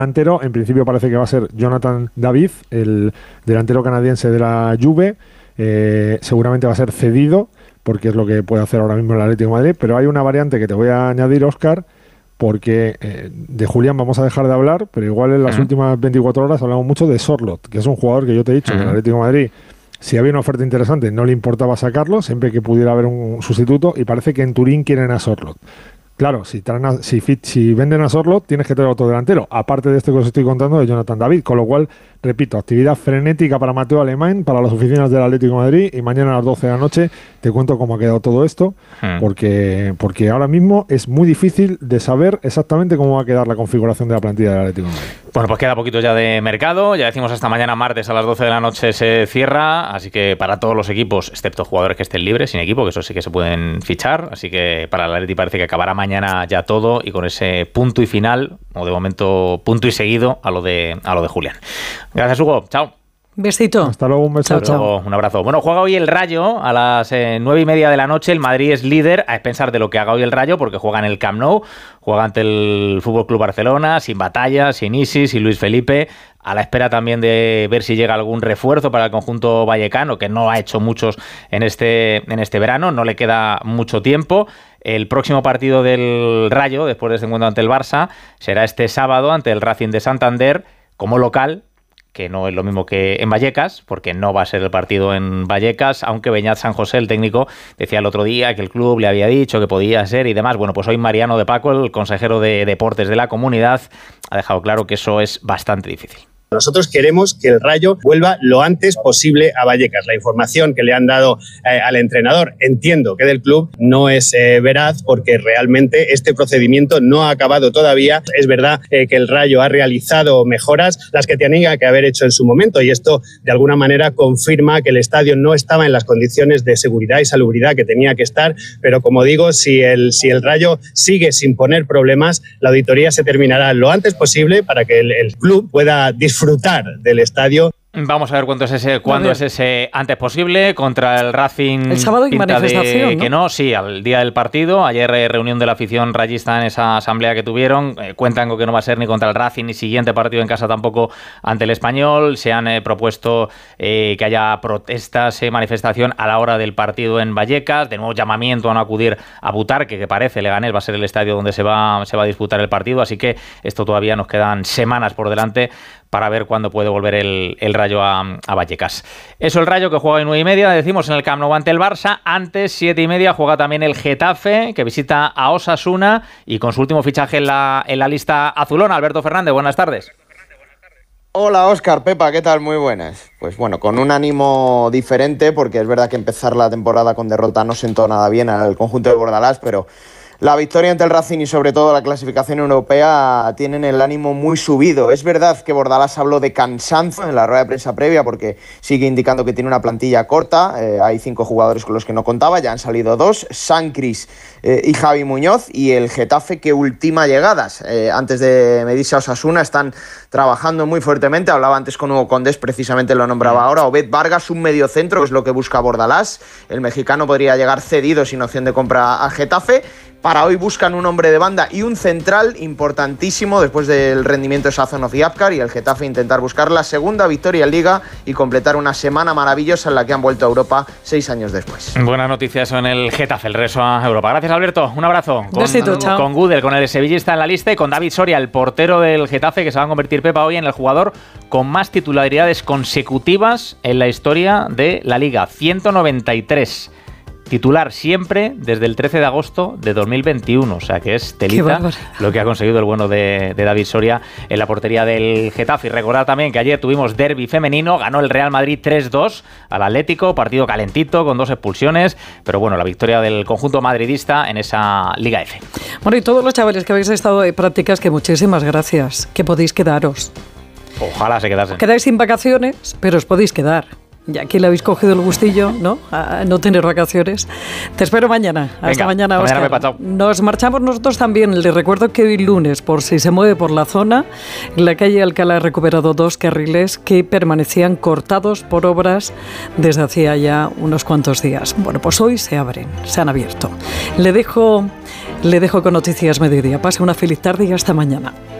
delantero, en principio parece que va a ser Jonathan David, el delantero canadiense de la Juve. Seguramente va a ser cedido, porque es lo que puede hacer ahora mismo el Atlético de Madrid, pero hay una variante que te voy a añadir, Óscar, porque de Julián vamos a dejar de hablar, pero igual en las últimas 24 horas hablamos mucho de Sorloth, que es un jugador que yo te he dicho, que el Atlético de Madrid, si había una oferta interesante, no le importaba sacarlo, siempre que pudiera haber un sustituto, y parece que en Turín quieren a Sorloth. Claro, si venden a Sorloth, tienes que tener otro delantero, aparte de este que os estoy contando de Jonathan David, con lo cual, repito, actividad frenética para Mateo Alemán, para las oficinas del Atlético de Madrid, y mañana a las 12 de la noche te cuento cómo ha quedado todo esto, porque ahora mismo es muy difícil de saber exactamente cómo va a quedar la configuración de la plantilla del Atlético de Madrid. Bueno, pues queda poquito ya de mercado, ya decimos hasta mañana martes a las 12 de la noche se cierra, así que para todos los equipos, excepto jugadores que estén libres, sin equipo, que eso sí que se pueden fichar, así que para el Atlético parece que acabará mañana ya todo y con ese punto y final, o de momento punto y seguido a lo de Julián. Gracias, Hugo. Chao. Besito. Hasta luego, un beso. Chao. Un abrazo. Bueno, juega hoy el Rayo a las 9:30 de la noche. El Madrid es líder a expensas de lo que haga hoy el Rayo, porque juega en el Camp Nou, juega ante el FC Barcelona, sin Batalla, sin Isi, sin Luis Felipe, a la espera también de ver si llega algún refuerzo para el conjunto vallecano, que no ha hecho muchos en este verano, no le queda mucho tiempo. El próximo partido del Rayo, después de este encuentro ante el Barça, será este sábado ante el Racing de Santander como local, que no es lo mismo que en Vallecas, porque no va a ser el partido en Vallecas, aunque Beñat San José, el técnico, decía el otro día que el club le había dicho que podía ser y demás. Bueno, pues hoy Mariano de Paco, el consejero de Deportes de la comunidad, ha dejado claro que eso es bastante difícil. Nosotros queremos que el Rayo vuelva lo antes posible a Vallecas. La información que le han dado al entrenador, entiendo que del club, no es veraz, porque realmente este procedimiento no ha acabado todavía. Es verdad que el Rayo ha realizado mejoras, las que tenía que haber hecho en su momento, y esto de alguna manera confirma que el estadio no estaba en las condiciones de seguridad y salubridad que tenía que estar, pero como digo, si el Rayo sigue sin poner problemas, la auditoría se terminará lo antes posible para que el club pueda disfrutar del estadio. Vamos a ver cuándo es ese antes posible contra el Racing. El sábado hay manifestación, ¿no? Que no, sí, al día del partido. Ayer reunión de la afición rayista en esa asamblea que tuvieron. Cuentan con que no va a ser ni contra el Racing ni siguiente partido en casa tampoco ante el Español. Se han propuesto que haya protestas, manifestación a la hora del partido en Vallecas. De nuevo llamamiento a no acudir a Butarque, que parece Leganés va a ser el estadio donde se va a disputar el partido. Así que esto todavía nos quedan semanas por delante para ver cuándo puede volver el Rayo a Vallecas. Eso, el Rayo, que juega hoy 9:30, decimos, en el Camp Nou ante el Barça. Antes, 7:30, juega también el Getafe, que visita a Osasuna y con su último fichaje en la lista azulona. Alberto Fernández, buenas tardes. Hola Óscar, Pepa, ¿qué tal? Muy buenas. Pues bueno, con un ánimo diferente, porque es verdad que empezar la temporada con derrota no sentó nada bien al conjunto de Bordalás, pero la victoria ante el Racing y sobre todo la clasificación europea tienen el ánimo muy subido. Es verdad que Bordalás habló de cansancio en la rueda de prensa previa, porque sigue indicando que tiene una plantilla corta. Hay 5 jugadores con los que no contaba, ya han salido 2, Sancris y Javi Muñoz, y el Getafe que ultima llegadas. Antes de medirse a Osasuna están trabajando muy fuertemente. Hablaba antes con Hugo Condés, precisamente lo nombraba ahora. Obed Vargas, un mediocentro, que es lo que busca Bordalás. El mexicano podría llegar cedido sin opción de compra a Getafe. Para hoy buscan un hombre de banda y un central importantísimo después del rendimiento de Sazonov y Apcar, y el Getafe intentar buscar la segunda victoria en Liga y completar una semana maravillosa en la que han vuelto a Europa 6 años después. Buenas noticias en el Getafe, el regreso a Europa. Gracias, Alberto. Un abrazo. Con Gudel, con el sevillista en la lista, y con David Soria, el portero del Getafe, que se va a convertir, Pepa, hoy en el jugador con más titularidades consecutivas en la historia de la Liga. 193. Titular siempre desde el 13 de agosto de 2021, o sea que es telita lo que ha conseguido el bueno de David Soria en la portería del Getafe. Y recordad también que ayer tuvimos derbi femenino, ganó el Real Madrid 3-2 al Atlético, partido calentito con 2 expulsiones, pero bueno, la victoria del conjunto madridista en esa Liga F. Bueno, y todos los chavales que habéis estado en prácticas, que muchísimas gracias, que podéis quedaros. Ojalá se quedasen. Quedáis sin vacaciones, pero os podéis quedar. Y aquí le habéis cogido el gustillo, ¿no? A no tener vacaciones. Te espero mañana. Hasta mañana, Óscar. Nos marchamos nosotros también. Les recuerdo que hoy lunes, por si se mueve por la zona, en la calle Alcalá ha recuperado 2 carriles que permanecían cortados por obras desde hacía ya unos cuantos días. Bueno, pues hoy se abren, se han abierto. Le dejo con Noticias Mediodía. Pase una feliz tarde y hasta mañana.